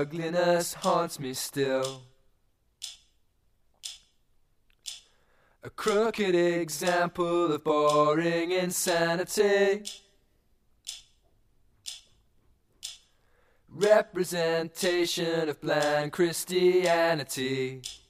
Ugliness haunts me still. A crooked example of boring insanity. Representation of bland Christianity.